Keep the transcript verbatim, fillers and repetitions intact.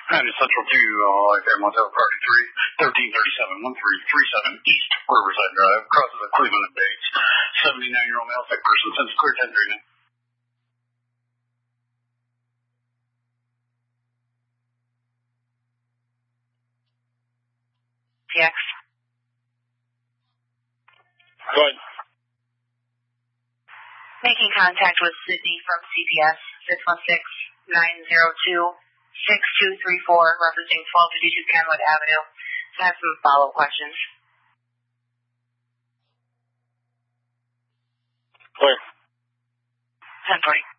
And it's Central two, uh, like M Motel Party three, thirteen thirty-seven, one three three seven East Riverside Drive, crosses the Cleveland and Bates. seventy-nine-year-old male, sick person, since clear ten three now. P X. Go ahead. Making contact with Sydney from C P S, six one six, nine zero two, six two three four, referencing twelve fifty-two Kenwood Avenue. I have some follow-up questions. Clear. ten forty.